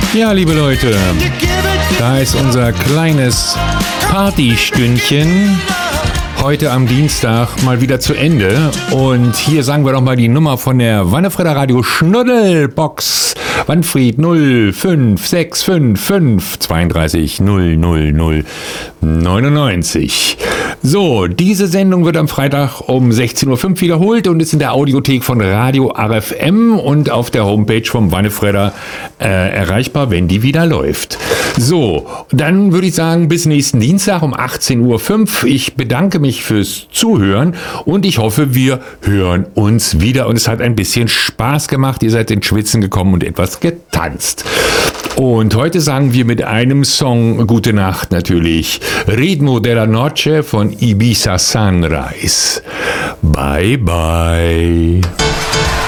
Ja, liebe Leute, da ist unser kleines Partystündchen heute am Dienstag mal wieder zu Ende. Und hier sagen wir doch mal die Nummer von der Wannefrieder Radio Schnuddelbox. Wanfried 05655 32 000 99. So, diese Sendung wird am Freitag um 16.05 Uhr wiederholt und ist in der Audiothek von Radio RFM und auf der Homepage vom Wannefrieder erreichbar, wenn die wieder läuft. So, dann würde ich sagen, bis nächsten Dienstag um 18.05 Uhr. Ich bedanke mich fürs Zuhören und ich hoffe, wir hören uns wieder. Und es hat ein bisschen Spaß gemacht. Ihr seid ins Schwitzen gekommen und etwas getanzt. Und heute sagen wir mit einem Song Gute Nacht natürlich. Ritmo della Noche von Ibiza Sunrise. Bye bye.